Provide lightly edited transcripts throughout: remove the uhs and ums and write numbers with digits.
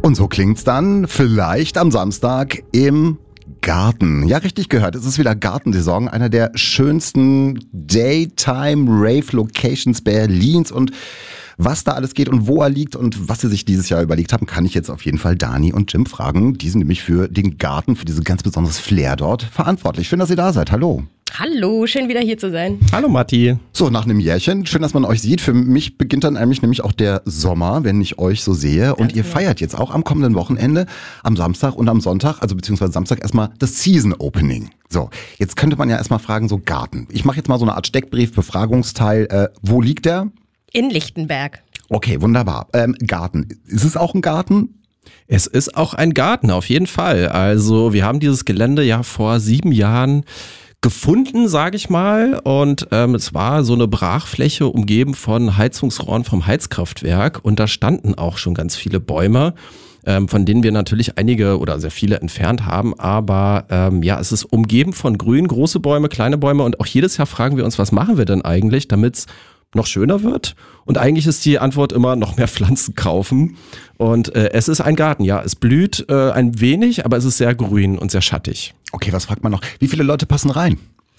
Und so klingt's dann vielleicht am Samstag im Garten. Ja, richtig gehört. Es ist wieder Gartensaison, einer der schönsten Daytime-Rave-Locations Berlins. Und was da alles geht und wo er liegt und was sie sich dieses Jahr überlegt haben, kann ich jetzt auf jeden Fall Dani und Jim fragen. Die sind nämlich für den Garten, für dieses ganz besonderes Flair dort verantwortlich. Schön, dass ihr da seid. Hallo. Hallo, schön wieder hier zu sein. Hallo Matti. So, nach einem Jährchen, schön, dass man euch sieht. Für mich beginnt dann nämlich auch der Sommer, wenn ich euch so sehe. Und ihr feiert jetzt auch am kommenden Wochenende, am Samstag und am Sonntag, also beziehungsweise Samstag erstmal das Season Opening. So, jetzt könnte man ja erstmal fragen, so Garten. Ich mache jetzt mal so eine Art Steckbrief, Befragungsteil. Wo liegt der? In Lichtenberg. Okay, wunderbar. Garten. Ist es auch ein Garten? Es ist auch ein Garten, auf jeden Fall. Also wir haben dieses Gelände ja vor 7 Jahren gefunden, sage ich mal, und es war so eine Brachfläche umgeben von Heizungsrohren vom Heizkraftwerk und da standen auch schon ganz viele Bäume, von denen wir natürlich einige oder sehr viele entfernt haben, aber ja, es ist umgeben von Grün, große Bäume, kleine Bäume und auch jedes Jahr fragen wir uns, was machen wir denn eigentlich, damit es noch schöner wird? Und eigentlich ist die Antwort immer noch mehr Pflanzen kaufen. Und es ist ein Garten, ja. Es blüht ein wenig, aber es ist sehr grün und sehr schattig. Okay, was fragt man noch? Wie viele Leute passen rein?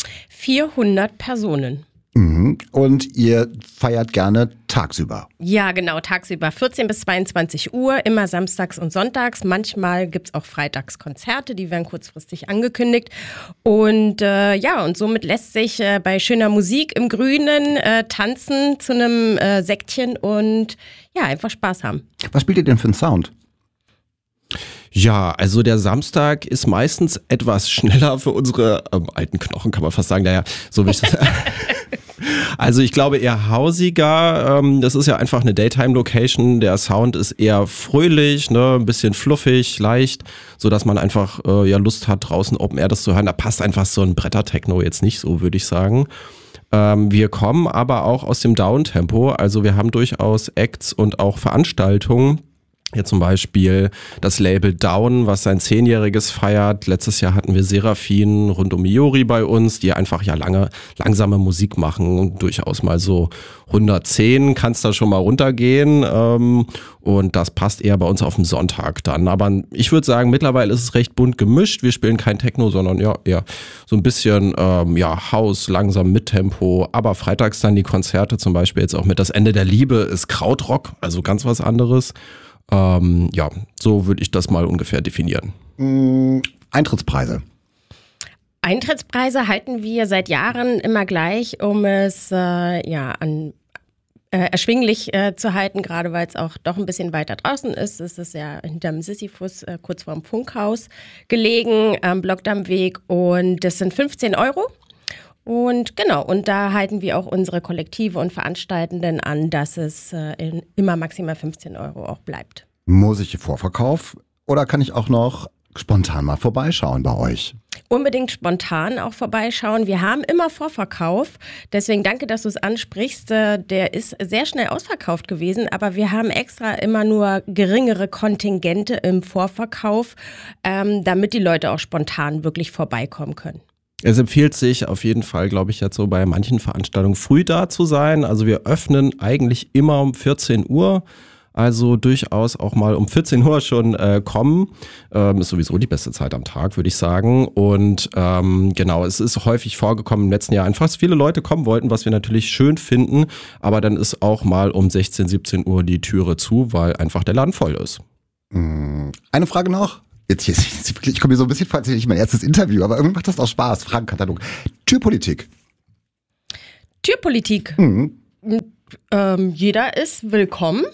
400 Personen. Mhm. Und ihr feiert gerne tagsüber? Ja, genau, tagsüber 14 bis 22 Uhr, immer samstags und sonntags. Manchmal gibt es auch freitags Konzerte, die werden kurzfristig angekündigt. Und und somit lässt sich bei schöner Musik im Grünen tanzen zu einem Sektchen und ja, einfach Spaß haben. Was spielt ihr denn für einen Sound? Ja, also der Samstag ist meistens etwas schneller für unsere alten Knochen, kann man fast sagen. Naja, so wie ich das. Also ich glaube eher hausiger. Das ist ja einfach eine Daytime-Location. Der Sound ist eher fröhlich, ne, ein bisschen fluffig, leicht, so dass man einfach Lust hat, draußen Open Air das zu hören. Da passt einfach so ein Bretter-Techno jetzt nicht so, würde ich sagen. Wir kommen aber auch aus dem Downtempo. Also wir haben durchaus Acts und auch Veranstaltungen. Hier zum Beispiel das Label Down, was sein 10-jähriges feiert. Letztes Jahr hatten wir Seraphin rund um Miori bei uns, die einfach ja langsame Musik machen und durchaus mal so 110 kann es da schon mal runtergehen. Und das passt eher bei uns auf den Sonntag dann. Aber ich würde sagen, mittlerweile ist es recht bunt gemischt. Wir spielen kein Techno, sondern ja eher so ein bisschen House, langsam mit Tempo. Aber freitags dann die Konzerte, zum Beispiel jetzt auch mit Das Ende der Liebe ist Krautrock, also ganz was anderes. So würde ich das mal ungefähr definieren. Eintrittspreise. Eintrittspreise halten wir seit Jahren immer gleich, um es erschwinglich zu halten, gerade weil es auch doch ein bisschen weiter draußen ist. Es ist ja hinterm Sisyphus, kurz vorm Funkhaus gelegen, am Blockdammweg und das sind 15 €. Und genau, und da halten wir auch unsere Kollektive und Veranstaltenden an, dass es immer maximal 15 € auch bleibt. Muss ich Vorverkauf oder kann ich auch noch spontan mal vorbeischauen bei euch? Unbedingt spontan auch vorbeischauen. Wir haben immer Vorverkauf, deswegen danke, dass du es ansprichst. Der ist sehr schnell ausverkauft gewesen, aber wir haben extra immer nur geringere Kontingente im Vorverkauf, damit die Leute auch spontan wirklich vorbeikommen können. Es empfiehlt sich auf jeden Fall, glaube ich, jetzt so bei manchen Veranstaltungen früh da zu sein. Also wir öffnen eigentlich immer um 14 Uhr. Also durchaus auch mal um 14 Uhr schon kommen. Ist sowieso die beste Zeit am Tag, würde ich sagen. Und genau, es ist häufig vorgekommen im letzten Jahr einfach, dass viele Leute kommen wollten, was wir natürlich schön finden. Aber dann ist auch mal um 16, 17 Uhr die Türe zu, weil einfach der Laden voll ist. Eine Frage noch. Ich komme mir so ein bisschen vor, als hätte ich mein erstes Interview, aber irgendwie macht das auch Spaß. Fragenkatalog. Türpolitik. Türpolitik. Jeder ist willkommen.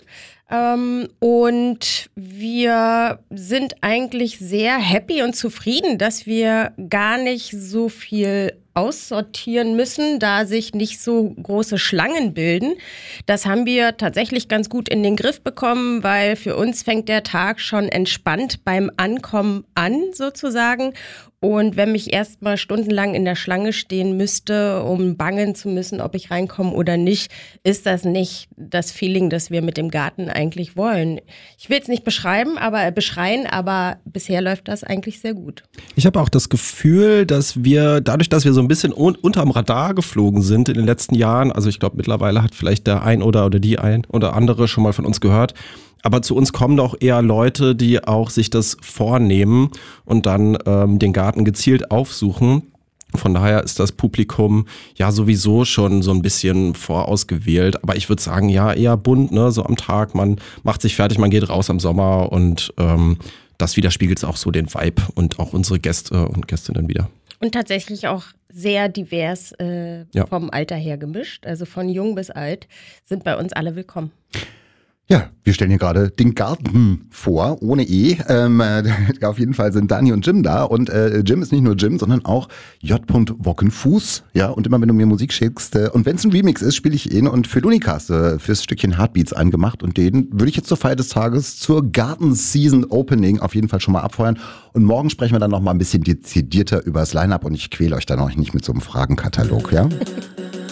Und wir sind eigentlich sehr happy und zufrieden, dass wir gar nicht so viel aussortieren müssen, da sich nicht so große Schlangen bilden. Das haben wir tatsächlich ganz gut in den Griff bekommen, weil für uns fängt der Tag schon entspannt beim Ankommen an, sozusagen. Und wenn mich erstmal stundenlang in der Schlange stehen müsste, um bangen zu müssen, ob ich reinkomme oder nicht, ist das nicht das Feeling, das wir mit dem Garten eigentlich wollen. Ich will es nicht beschreien, aber bisher läuft das eigentlich sehr gut. Ich habe auch das Gefühl, dass wir, dadurch, dass wir so ein bisschen unterm Radar geflogen sind in den letzten Jahren, also ich glaube mittlerweile hat vielleicht der ein oder die ein oder andere schon mal von uns gehört, Aber zu uns kommen doch eher Leute, die auch sich das vornehmen und dann den Garten gezielt aufsuchen. Von daher ist das Publikum ja sowieso schon so ein bisschen vorausgewählt. Aber ich würde sagen, ja, eher bunt, ne? So am Tag, man macht sich fertig, man geht raus am Sommer und das widerspiegelt auch so den Vibe und auch unsere Gäste und Gästinnen wieder. Und tatsächlich auch sehr divers vom Alter her gemischt. Also von jung bis alt sind bei uns alle willkommen. Ja, wir stellen hier gerade den Garten vor, ohne E. Auf jeden Fall sind Dani und Jim da. Und Jim ist nicht nur Jim, sondern auch J. Wockenfuß. Ja, und immer wenn du mir Musik schickst, und wenn es ein Remix ist, spiele ich ihn. Und für Lunika hast du fürs Stückchen Heartbeats eingemacht. Und den würde ich jetzt zur Feier des Tages zur Garten-Season-Opening auf jeden Fall schon mal abfeuern. Und morgen sprechen wir dann noch mal ein bisschen dezidierter über das Line-Up. Und ich quäle euch dann auch nicht mit so einem Fragenkatalog, ja?